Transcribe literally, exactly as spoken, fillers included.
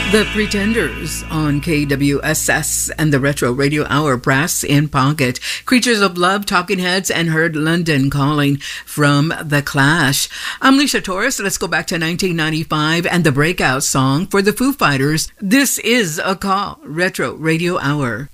The Pretenders on K W S S and the Retro Radio Hour. Brass in Pocket, Creatures of Love, Talking Heads, and Heard London Calling from The Clash. I'm Alicia Torres. Let's go back to nineteen ninety-five and the breakout song for the Foo Fighters. This is a Call, Retro Radio Hour.